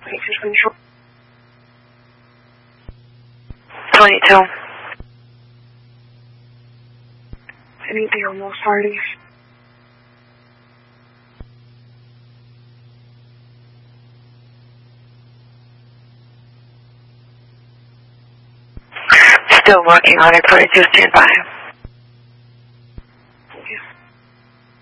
22. Anything on those parties? Still working on it. 22, stand by.